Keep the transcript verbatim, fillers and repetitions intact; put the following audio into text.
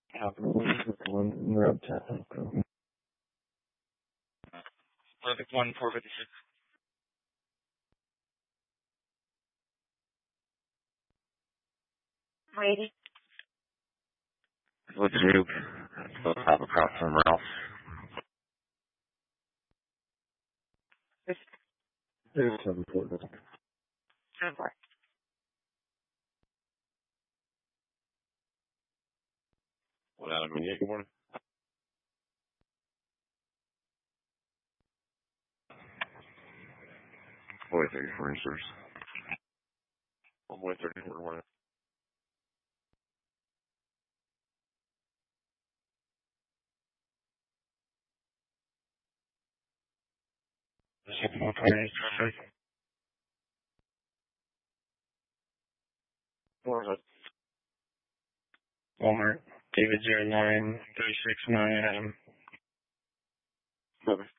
One road ten. Perfect one, four fifty six. Ready. What's new? Let's have across somewhere else. There's seven four. Seven four. What out of me? Good morning. Boy thirty four inches. One boy thirty four morning. One twenty eight. Walmart. Walmart. David zero nine three six nine. Bye.